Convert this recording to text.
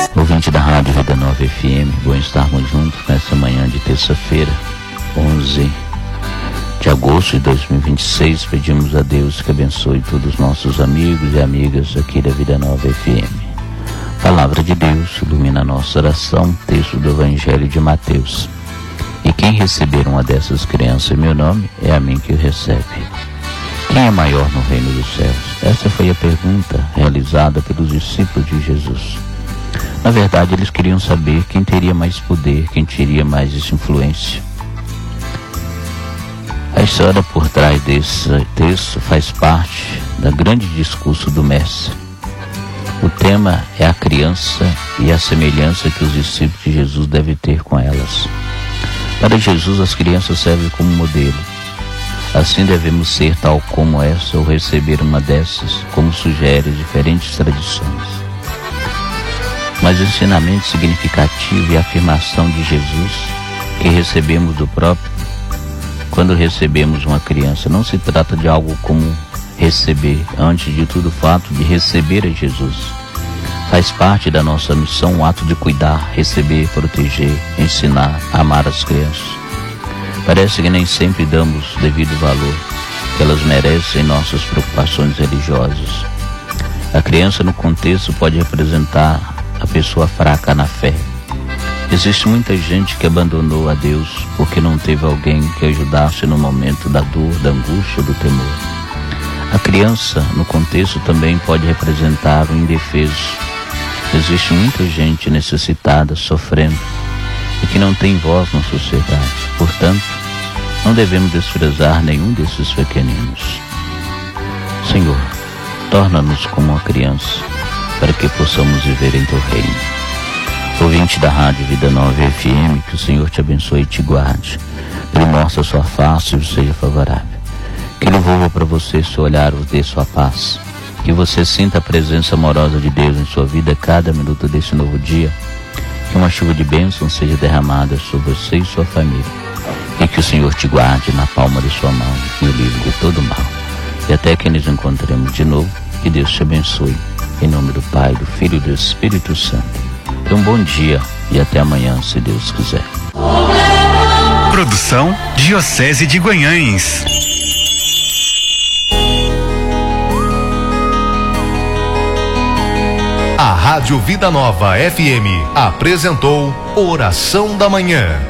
Ouvinte da Rádio Vida Nova FM, bom estarmos juntos nessa manhã de terça-feira, 11 de agosto de 2026. Pedimos a Deus que abençoe todos os nossos amigos e amigas aqui da Vida Nova FM. Palavra de Deus ilumina a nossa oração, texto do Evangelho de Mateus. E quem receber uma dessas crianças em meu nome, é a mim que o recebe. Quem é maior no reino dos céus? Essa foi a pergunta realizada pelos discípulos de Jesus. Na verdade, eles queriam saber quem teria mais poder, quem teria mais influência. A história por trás desse texto faz parte do grande discurso do Mestre. O tema é a criança e a semelhança que os discípulos de Jesus devem ter com elas. Para Jesus, as crianças servem como modelo. Assim devemos ser tal como essa ou receber uma dessas, como sugere diferentes tradições. Mas o ensinamento significativo e a afirmação de Jesus que recebemos do próprio, quando recebemos uma criança, não se trata de algo como receber, antes de tudo o fato de receber a Jesus. Faz parte da nossa missão o ato de cuidar, receber, proteger, ensinar, amar as crianças. Parece que nem sempre damos devido valor que elas merecem em nossas preocupações religiosas. A criança no contexto pode representar a pessoa fraca na fé. Existe muita gente que abandonou a Deus porque não teve alguém que ajudasse no momento da dor, da angústia, do temor. A criança no contexto também pode representar o indefeso. Existe muita gente necessitada, sofrendo e que não tem voz na sociedade. Portanto, não devemos desprezar nenhum desses pequeninos. Senhor, torna-nos como uma criança, para que possamos viver em Teu reino. Ouvinte da Rádio Vida Nova FM, que o Senhor te abençoe e te guarde. Ele mostre a sua face e seja favorável. Que Ele volva para você seu olhar, vos dê sua paz. Que você sinta a presença amorosa de Deus em sua vida a cada minuto desse novo dia. Que uma chuva de bênção seja derramada sobre você e sua família. E que o Senhor te guarde na palma de sua mão e o livre de todo mal. E até que nos encontremos de novo, que Deus te abençoe. Em nome do Pai, do Filho e do Espírito Santo. Então, um bom dia e até amanhã, se Deus quiser. Produção Diocese de Guanhães. A Rádio Vida Nova FM apresentou Oração da Manhã.